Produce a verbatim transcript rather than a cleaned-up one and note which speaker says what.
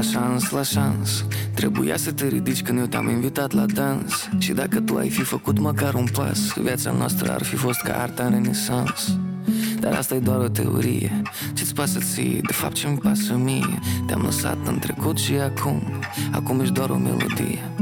Speaker 1: șans, la șans. Trebuia să te ridici când eu te-am invitat la dans. Și dacă tu ai fi făcut măcar un pas, viața noastră ar fi fost ca arta în renesans. Dar asta e doar o teorie. Ce-ți pasă ție? De fapt ce-mi pasă mie? Te-am lăsat în trecut și acum Acum ești doar o melodie.